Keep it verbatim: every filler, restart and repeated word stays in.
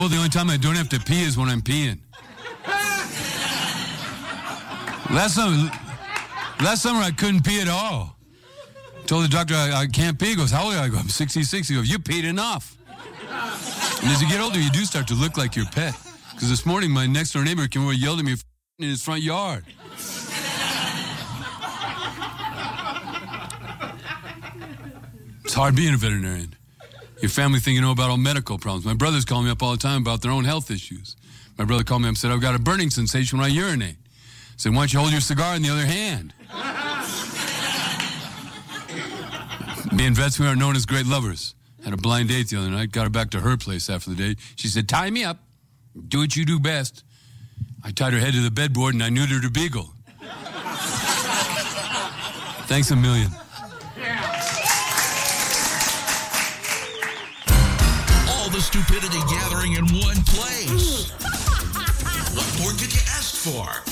Well, the only time I don't have to pee is when I'm peeing. Last summer, last summer I couldn't pee at all. Told the doctor I, I can't pee. He goes, how old are you? I go, I'm sixty-six. He goes, you peed enough. And as you get older, you do start to look like your pet. Because this morning, my next door neighbor came over and yelled at me in his front yard. It's hard being a veterinarian. Your family think you know about all medical problems. My brothers call me up all the time about their own health issues. My brother called me up and said, I've got a burning sensation when I urinate. I said, why don't you hold your cigar in the other hand? Being vets, we are known as great lovers. Had a blind date the other night, got her back to her place after the date. She said, tie me up. Do what you do best. I tied her head to the bedboard and I neutered her beagle. Thanks a million. All the stupidity gathering in one place. What more could you ask for?